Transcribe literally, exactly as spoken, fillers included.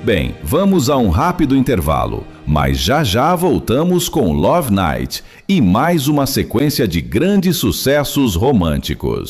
Bem, vamos a um rápido intervalo, mas já já voltamos com Love Night e mais uma sequência de grandes sucessos românticos.